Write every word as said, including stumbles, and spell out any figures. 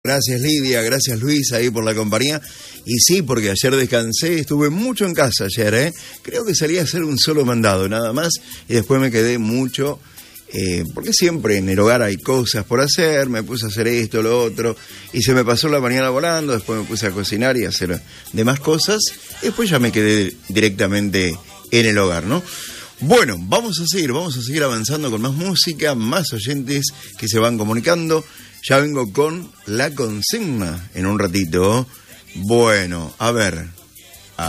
Gracias Lidia, gracias Luis ahí por la compañía. Y sí, porque ayer descansé, estuve mucho en casa ayer, ¿eh? Creo que salí a hacer un solo mandado, nada más, y después me quedé mucho, eh, porque siempre en el hogar hay cosas por hacer, me puse a hacer esto, lo otro, y se me pasó la mañana volando, después me puse a cocinar y a hacer demás cosas, y después ya me quedé directamente en el hogar, ¿no? Bueno, vamos a seguir, vamos a seguir avanzando con más música, más oyentes que se van comunicando. Ya vengo con la consigna en un ratito. Bueno, a ver.